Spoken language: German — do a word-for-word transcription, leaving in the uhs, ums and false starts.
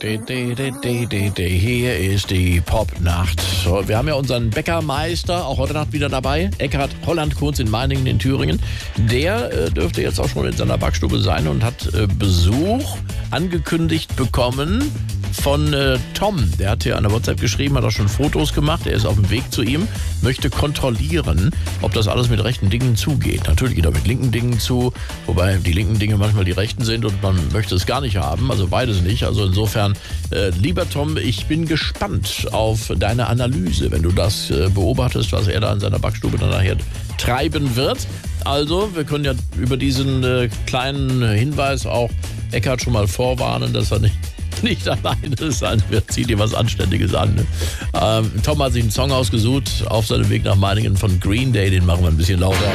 De, de, de, de, de, de. Hier ist die Popnacht. So, wir haben ja unseren Bäckermeister auch heute Nacht wieder dabei. Eckhard Holland-Kunz in Meiningen in Thüringen. Der äh, dürfte jetzt auch schon in seiner Backstube sein und hat äh, Besuch angekündigt bekommen von äh, Tom. Der hat hier an der WhatsApp geschrieben, hat auch schon Fotos gemacht. Er ist auf dem Weg zu ihm, möchte kontrollieren, ob das alles mit rechten Dingen zugeht. Natürlich geht er mit linken Dingen zu, wobei die linken Dinge manchmal die rechten sind und man möchte es gar nicht haben. Also beides nicht. Also insofern, äh, lieber Tom, ich bin gespannt auf deine Analyse, wenn du das äh, beobachtest, was er da in seiner Backstube dann nachher treiben wird. Also, wir können ja über diesen äh, kleinen Hinweis auch Eckhard schon mal vorwarnen, dass er nicht nicht alleine sein wird. Zieh dir was Anständiges an. Ne? Ähm, Tom hat sich einen Song ausgesucht auf seinem Weg nach Meiningen von Green Day. Den machen wir ein bisschen lauter.